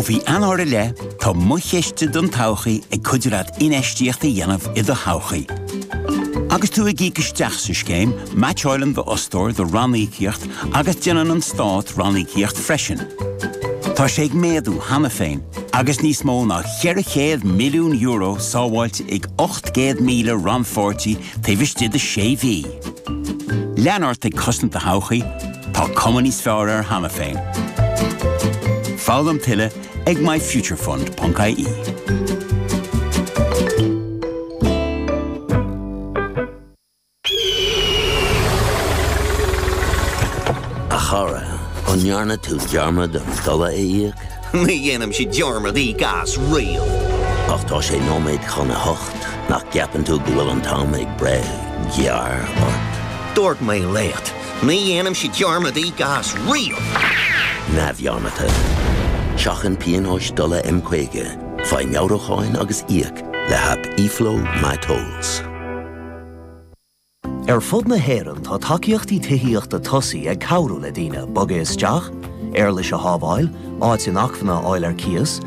bhí anóir le, tá mucheiste don tauchaí ag cuidirad inéistíochta dhéanamh I do tauchaí. Agus tú ag ícisteach sa scéim, Match Island the Ostor, the Rannícíocht, agus déanann an stát Rannícíocht freisin. Tá sé ag méadú hana féin, agus níos mó ná €100 milliún sábháilte ag 800,000 ranfortí taobhiste de séví. Leanart ag cosnta tauchaí, tá cumanís fearr ar hana féin. Fálam tuile ag myfuturefund.ie. Chara, an jarna tú jarma don dola íag? Ní dhéanam si jarma dí gas rial. Ach tá sé nóméid chuna hocht, nach ceapan tú go bhfuil an tám ag bre, gear or... Dúirt mé léat, ní dhéanam si jarma dí gas rial. Na bhearmata. Seachan pianóis dola M-Quaige, fai meawracháin agus íag, le hap iflo my tolls. Fud na héireann tá takeíochtaí tuithíochta tosaí ag cabhrú le daoine boga isteach, leis a hábháil, áit in achmhanna áil ar cias,